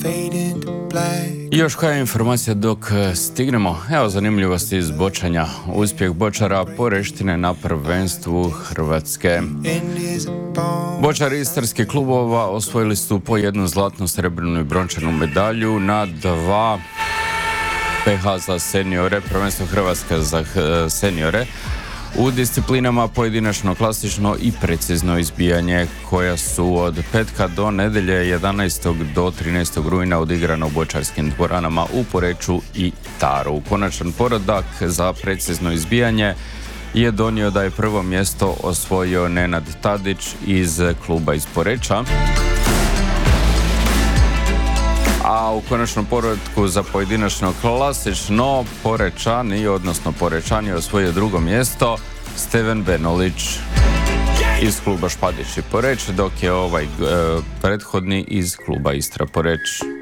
I još koja informacija dok stignemo. Evo zanimljivosti iz bočanja. Uspjeh bočara Poreštine na prvenstvu Hrvatske. Bočari istarskih klubova osvojili su po jednu zlatnu, srebrnu i brončanu medalju na 2 PH za seniore, prvenstvo Hrvatske za seniore, u disciplinama pojedinačno, klasično i precizno izbijanje, koja su od petka do nedelje 11. do 13. rujna odigrana u bočarskim dvoranama u Poreču i Taru. Konačan poredak za precizno izbijanje je donio da je prvo mjesto osvojio Nenad Tadić iz kluba iz Poreča, a u konačnom poretku za pojedinačno klasično Porečan je osvojio drugo mjesto Steven Benolić iz kluba Špadić i Poreč, dok je ovaj prethodni iz kluba Istra Poreč.